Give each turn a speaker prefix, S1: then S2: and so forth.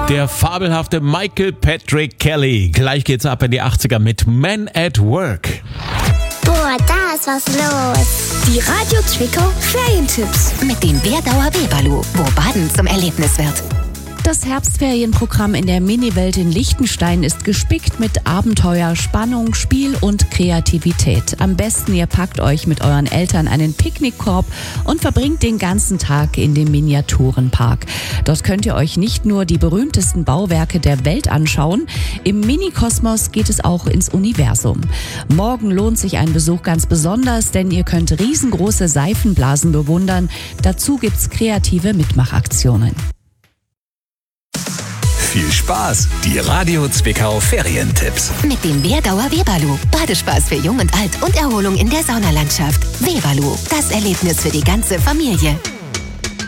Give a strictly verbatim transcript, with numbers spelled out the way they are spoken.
S1: Der fabelhafte Michael Patrick Kelly. Gleich geht's ab in die achtziger mit Men at Work.
S2: Boah, da ist was los.
S3: Die Radio Zwickau Ferientipps
S4: mit dem Werdauer Weberlu, wo Baden zum Erlebnis wird.
S5: Das Herbstferienprogramm in der Miniwelt in Liechtenstein ist gespickt mit Abenteuer, Spannung, Spiel und Kreativität. Am besten ihr packt euch mit euren Eltern einen Picknickkorb und verbringt den ganzen Tag in dem Miniaturenpark. Dort könnt ihr euch nicht nur die berühmtesten Bauwerke der Welt anschauen, im Minikosmos geht es auch ins Universum. Morgen lohnt sich ein Besuch ganz besonders, denn ihr könnt riesengroße Seifenblasen bewundern. Dazu gibt's kreative Mitmachaktionen.
S6: Viel Spaß! Die Radio Zwickau Ferientipps.
S4: Mit dem Werdauer Weberlu. Badespaß für Jung und Alt und Erholung in der Saunalandschaft. Weberlu, das Erlebnis für die ganze Familie.